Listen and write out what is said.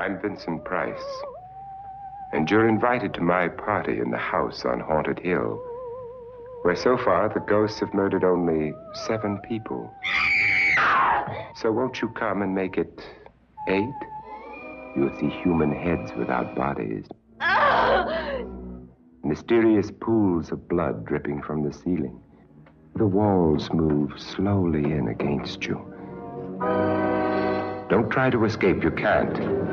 I'm Vincent Price, and you're invited to my party in the house on Haunted Hill, where so far the ghosts have murdered only 7 people. So won't you come and make it 8? You'll see human heads without bodies. Mysterious pools of blood dripping from the ceiling. The walls move slowly in against you. Don't try to escape, you can't.